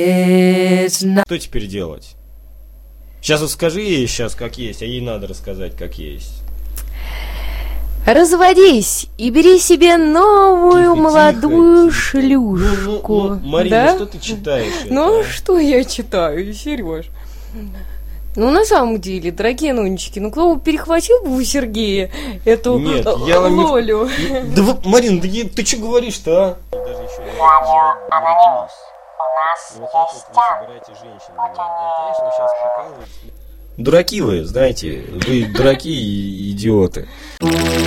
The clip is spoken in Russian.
Что теперь делать? Сейчас вот скажи ей сейчас как есть, а ей надо рассказать как есть. Разводись и бери себе новую молодую шлюшку. Марина, да? что ты читаешь? Ну, что я читаю, Сереж? Ну, на самом деле, дорогие нонечки, ну кто бы перехватил бы у Сергея эту Лолю? Да, Марина, ты что говоришь-то, а? Даже еще Анонимус. У нас есть вы собираете женщин. Конечно, вы сейчас прикалываетесь. Дураки вы, знаете, вы дураки и идиоты.